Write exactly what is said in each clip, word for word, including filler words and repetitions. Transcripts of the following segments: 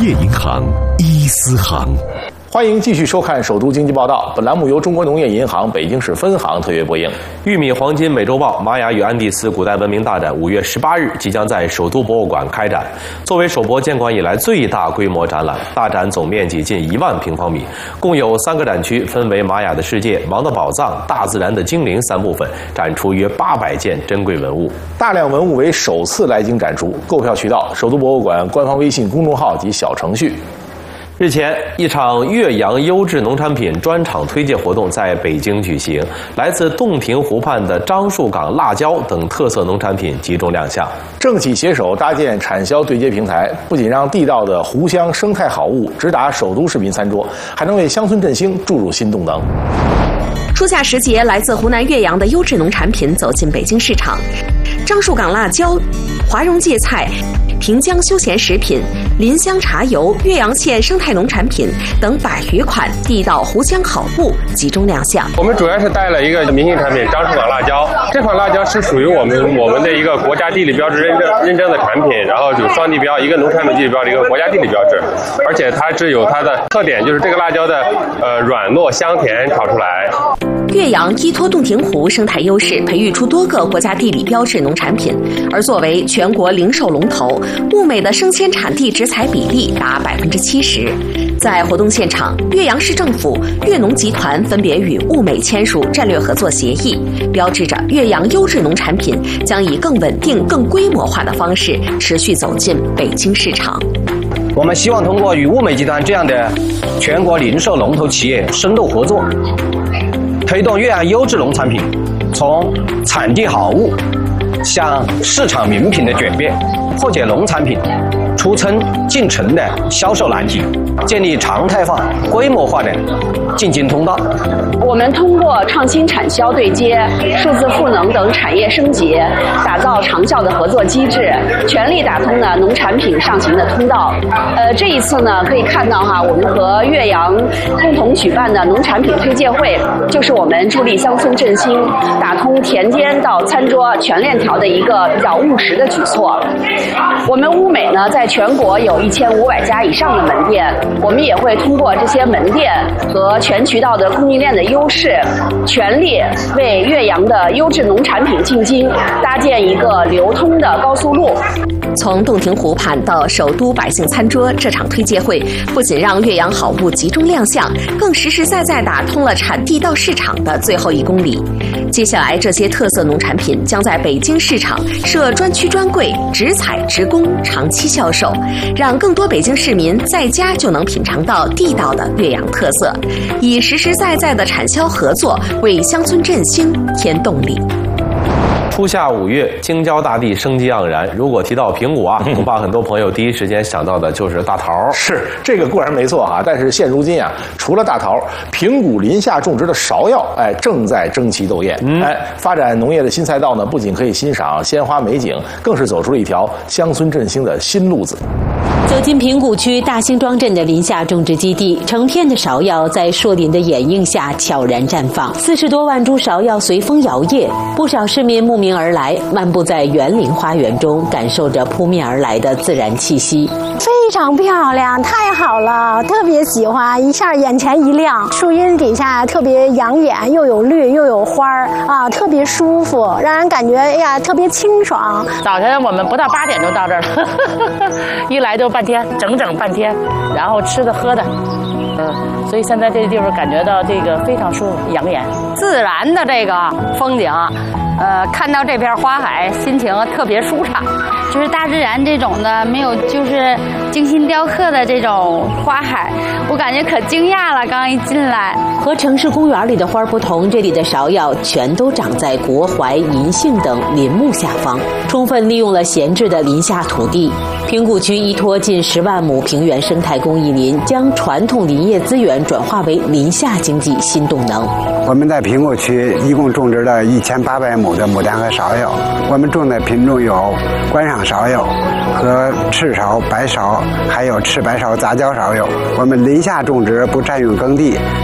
业银行一丝行。 欢迎继续收看《首都经济报道》，本栏目由中国农业银行北京市分行特约播映。 玉米黄金美洲豹玛雅与安第斯古代文明大展五月十八日即将在首都博物馆开展。作为首博建馆以来最大规模展览，大展总面积近一万平方米，共有三个展区，分为玛雅的世界、王的宝藏、大自然的精灵三部分，展出约八百件珍贵文物。 大量文物为首次来京展出，购票渠道：首都博物馆官方微信公众号及小程序。 日前，一场岳阳优质农产品专场推介活动在北京举行，来自洞庭湖畔的樟树港辣椒等特色农产品集中亮相。 政企携手搭建产销对接平台，不仅让地道的湖乡生态好物直达首都市民餐桌，还能为乡村振兴注入新动能。 初夏时节，来自湖南岳阳的优质农产品走进北京市场，樟树港辣椒、华容芥菜、平江休闲食品、临湘茶油、岳阳县生态农产品等百余款地道湖乡好物集中亮相。 我们主要是带了一个明星产品樟树港辣椒，这款辣椒是属于我们我们的一个国家地理标志认证认证的产品，然后有双地标，一个农产品地理标志，一个国家地理标志，而且它是有它的特点，就是这个辣椒的呃软糯香甜炒出来。 岳阳依托洞庭湖生态优势，培育出多个国家地理标志农产品，而作为全国零售龙头，物美的生鲜产地直采比例达百分之七十。在活动现场，岳阳市政府、岳农集团分别与物美签署战略合作协议，标志着岳阳优质农产品将以更稳定、更规模化的方式持续走进北京市场。 我们希望通过与物美集团这样的全国零售龙头企业深度合作，推动岳阳优质农产品从产地好物向市场名品的转变，破解农产品出村进城的销售难题，建立常态化、规模化的进京通道。 我们通过创新产销对接、数字赋能等产业升级，打造长效的合作机制，全力打通了农产品上行的通道。呃，这一次呢，可以看到哈，我们和岳阳共同举办的农产品推介会，就是我们助力乡村振兴、打通田间到餐桌全链条的一个比较务实的举措。我们物美呢，在全国有一千五百家以上的门店，我们也会通过这些门店和全渠道的供应链的优势，全力为岳阳的优质农产品进京搭建一个流通的高速路。 从洞庭湖畔到首都百姓餐桌，这场推介会不仅让岳阳好物集中亮相，更实实在在打通了产地到市场的最后一公里。接下来，这些特色农产品将在北京市场设专区专柜，直采直供，长期销售，让更多北京市民在家就能品尝到地道的岳阳特色，以实实在在的产销合作为乡村振兴添动力。 初夏五月，京郊大地生机盎然。如果提到平谷啊，恐怕很多朋友第一时间想到的就是大桃。 是，这个固然没错哈，但是现如今啊，除了大桃，平谷林下种植的芍药，哎，正在争奇斗艳。嗯、哎，发展农业的新赛道呢，不仅可以欣赏鲜花美景，更是走出了一条乡村振兴的新路子。 走进平谷区大兴庄镇的林下种植基地，成片的芍药在树林的掩映下悄然绽放，四十多万株芍药随风摇曳，不少市民慕名而来，漫步在园林花园中，感受着扑面而来的自然气息。 非常漂亮，太好了，特别喜欢，一下眼前一亮，树荫底下特别养眼，又有绿又有花儿啊，特别舒服，让人感觉哎呀特别清爽。 早晨我们不到八点就到这儿了，一来就半天，整整半天，然后吃的喝的，嗯，所以现在这个地方感觉到这个非常舒服养眼， 自然的这个风景。呃，看到这片花海，心情特别舒畅。 就是大自然这种的，没有就是精心雕刻的这种花海，我感觉可惊讶了。刚一进来， 和城市公园里的花不同，这里的芍药全都长在国槐、银杏等林木下方，充分利用了闲置的林下土地。平谷区依托近十万亩平原生态公益林，将传统林业资源转化为林下经济新动能。 我们在平谷区一共种植了一千八百亩的牡丹和芍药，我们种的品种有观赏芍药和赤芍、白芍，还有赤白芍、杂交芍药。我们林下种植不占用耕地，还带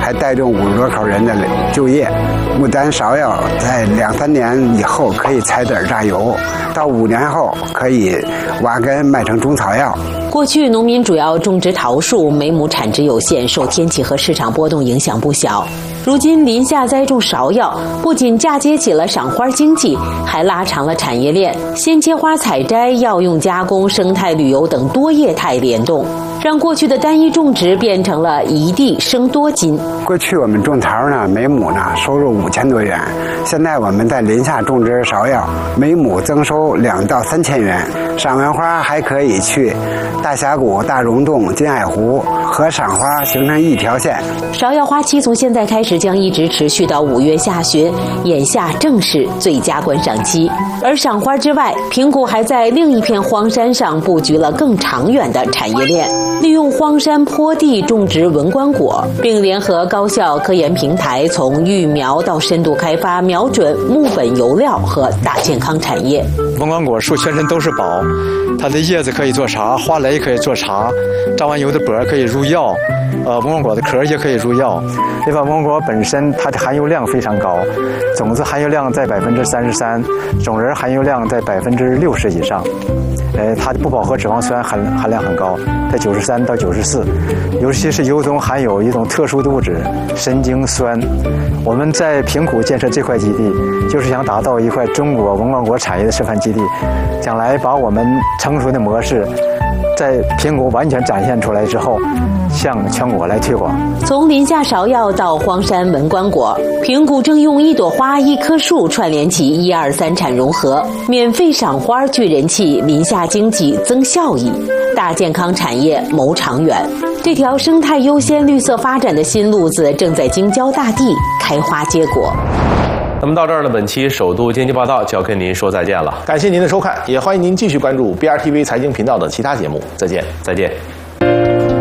动五十多口人的就业。牡丹芍药在两三年以后可以采籽榨油，到五年后可以挖根卖成中草药。 过去农民主要种植桃树，每亩产值有限，受天气和市场波动影响不小。如今林下栽种芍药，不仅嫁接起了赏花经济，还拉长了产业链，鲜切花采摘、药用加工、生态旅游等多业态联动，让过去的单一种植变成了一地生多金。 过去我们种桃呢，每亩呢收入五千多元，现在我们在林下种植芍药，每亩增收两到三千元。赏完花还可以去大峡谷、大溶洞、金海湖和赏花形成一条线。 芍药花期从现在开始将一直持续到五月下旬，眼下正是最佳观赏期。而赏花之外，平谷还在另一片荒山上布局了更长远的产业链，利用荒山坡地种植文官果，并联合高校科研平台，从育苗到深度开发，瞄准木本油料和大健康产业。 文官果树全身都是宝，它的叶子可以做茶，花蕾可以做茶，榨完油的果可以入药，呃，文官果的壳也可以入药。另外，文官果本身它的含油量非常高，种子含油量在百分之三十三，种仁含油量在百分之六十以上。呃，它的不饱和脂肪酸含含量很高，在九十三到九十四，尤其是油中含有一种特殊的物质神经酸。我们在平谷建设这块基地，就是想打造一块中国文官果产业的示范基地，将来把我们成熟的模式在平谷完全展现出来之后，向全国来推广。 从林下芍药到荒山文官果，平谷正用一朵花、一棵树串联起一二三产融合，免费赏花聚人气，林下经济增效益，大健康产业谋长远。这条生态优先、绿色发展的新路子正在京郊大地开花结果。 那么到这儿呢，本期首都经济报道就要跟您说再见了。 感谢您的收看，也欢迎您继续关注 B R T V 财经频道的其他节目。再见， 再见。